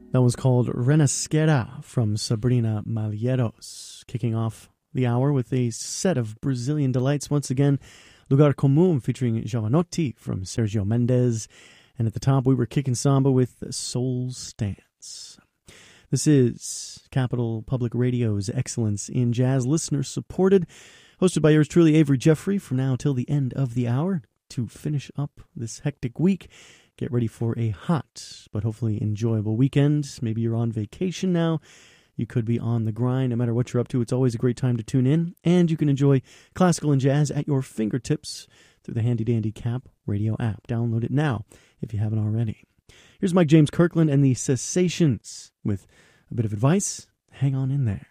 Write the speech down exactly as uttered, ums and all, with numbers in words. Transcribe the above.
That was called Renasquera from Sabrina Malheiros, kicking off the hour with a set of Brazilian delights. Once again, Lugar Comum featuring Jovanotti from Sergio Mendes. And at the top, we were kicking samba with Soul Stance. This is Capital Public Radio's Excellence in Jazz, listener-supported, hosted by yours truly, Avery Jeffrey, from now till the end of the hour. To finish up this hectic week, get ready for a hot but hopefully enjoyable weekend. Maybe you're on vacation now. You could be on the grind. No matter what you're up to, it's always a great time to tune in. And you can enjoy classical and jazz at your fingertips through the handy-dandy Cap Radio app. Download it now if you haven't already. Here's Mike James Kirkland and the Cessations with a bit of advice. Hang on in there.